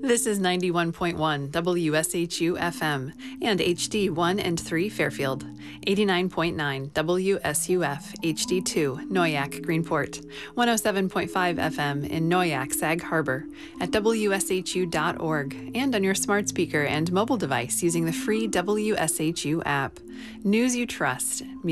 This is 91.1 WSHU FM and HD 1 and 3 Fairfield, 89.9 WSUF HD2 Noyak Greenport, 107.5 FM in Noyak Sag Harbor, at WSHU.org, and on your smart speaker and mobile device using the free WSHU app. News you trust.